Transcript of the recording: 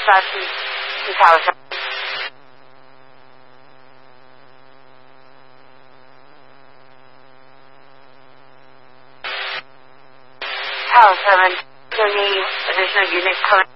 5 to Tower 7. Tower 7, do you need additional units coming?